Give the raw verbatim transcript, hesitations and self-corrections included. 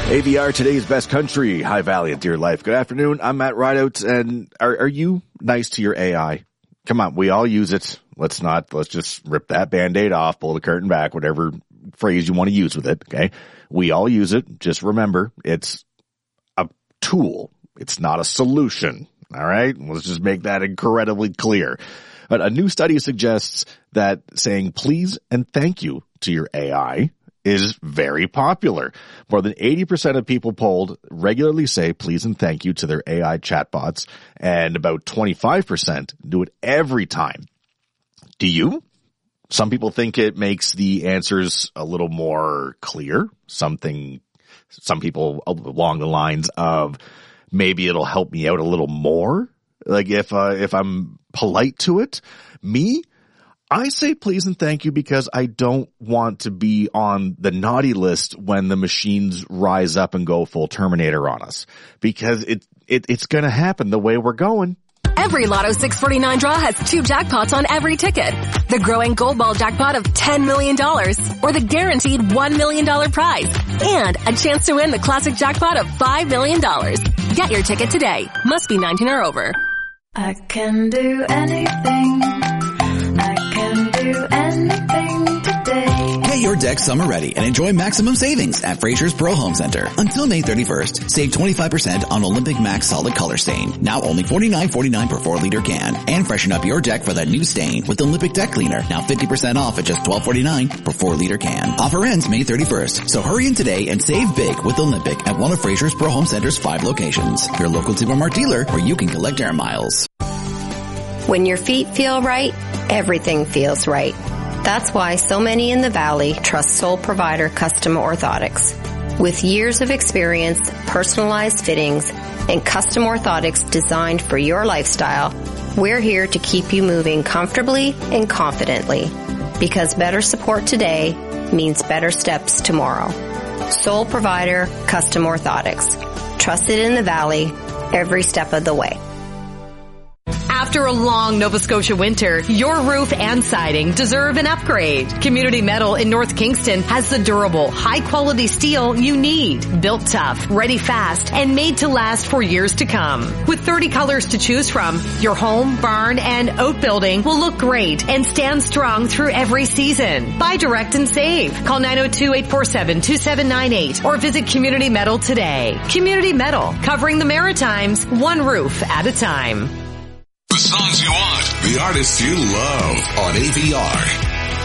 A V R, today's best country, High Valley and Deer Life. Good afternoon. I'm Matt Rideout, and are, are you nice to your A I? Come on, we all use it. Let's not, let's just rip that Band-Aid off, pull the curtain back, whatever phrase you want to use with it, okay? We all use it. Just remember, it's a tool. It's not a solution, all right? Let's just make that incredibly clear. But a new study suggests that saying please and thank you to your A I is very popular. More than eighty percent of people polled regularly say please and thank you to their A I chatbots, and about twenty-five percent do it every time. Do you? Some people think it makes the answers a little more clear. Something, some people along the lines of maybe it'll help me out a little more. Like if, uh, if I'm polite to it. Me, I say please and thank you because I don't want to be on the naughty list when the machines rise up and go full Terminator on us. Because it, it it's going to happen the way we're going. Every Lotto six forty-nine draw has two jackpots on every ticket. The growing Gold Ball jackpot of ten million dollars or the guaranteed one million dollars prize. And a chance to win the classic jackpot of five million dollars. Get your ticket today. Must be nineteen or over. I can do anything. I can do anything today. Get your deck summer ready and enjoy maximum savings at Fraser's Pro Home Center. Until May thirty-first, save twenty-five percent on Olympic Max Solid Color Stain. Now only forty-nine forty-nine per four liter can. And freshen up your deck for that new stain with Olympic Deck Cleaner. Now fifty percent off at just twelve forty-nine per four liter can. Offer ends May thirty-first. So hurry in today and save big with Olympic at one of Fraser's Pro Home Center's five locations. Your local Supermart dealer where you can collect air miles. When your feet feel right, everything feels right. That's why so many in the Valley trust sole provider Custom Orthotics. With years of experience, personalized fittings, and custom orthotics designed for your lifestyle, we're here to keep you moving comfortably and confidently. Because better support today means better steps tomorrow. Sole provider Custom Orthotics. Trusted in the Valley every step of the way. After a long Nova Scotia winter, your roof and siding deserve an upgrade. Community Metal in North Kingston has the durable, high-quality steel you need. Built tough, ready fast, and made to last for years to come. With thirty colors to choose from, your home, barn, and outbuilding will look great and stand strong through every season. Buy direct and save. Call nine oh two, eight four seven, two seven nine eight or visit Community Metal today. Community Metal, covering the Maritimes, one roof at a time. The songs you want, the artists you love on A V R.